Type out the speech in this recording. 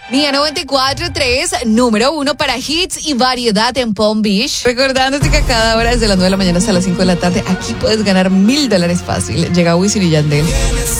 Mía 94.3, número 1 para hits y variedad en Palm Beach. Recordándote que a cada hora desde las 9 de la mañana hasta las 5 de la tarde, aquí puedes ganar $1,000 fácil. Llega Wisin y Yandel.